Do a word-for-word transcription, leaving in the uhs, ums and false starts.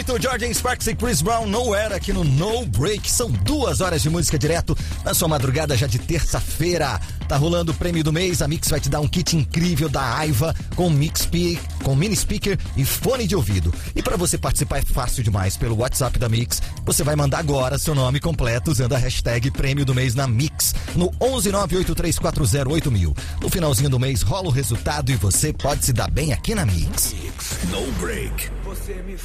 oito, Jordan Sparks e Chris Brown, Nowhere, aqui no No Break. São duas horas de música direto na sua madrugada já de terça-feira. Tá rolando o prêmio do mês, a Mix vai te dar um kit incrível da Aiva com mix speak, com mini speaker e fone de ouvido. E para você participar é fácil demais, pelo WhatsApp da Mix. Você vai mandar agora seu nome completo usando a hashtag prêmio do mês na Mix no onze nove oito três quatro zero oito mil. No finalzinho do mês rola o resultado e você pode se dar bem aqui na Mix. No Break. Você me